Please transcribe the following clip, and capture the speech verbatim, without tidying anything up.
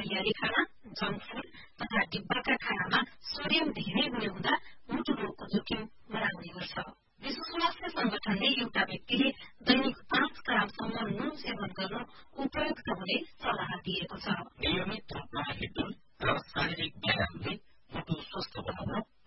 तैयारी खाना, junk food तथा डिब्बाका खानामा सोडियम धेरै हुने हुँदा मुटु रोगको जोखिम बढाउने गर्छ। विश्व स्वास्थ्य संगठनले एउटा व्यक्तिले दैनिक पाँच ग्रामसम्म नुन सेवन गर्नु उपयुक्त हुने सल्लाह दिएको छ। नियमित रूपमा हिँड्डुल र शारीरिक व्यायामले मुटु स्वस्थ बनाउन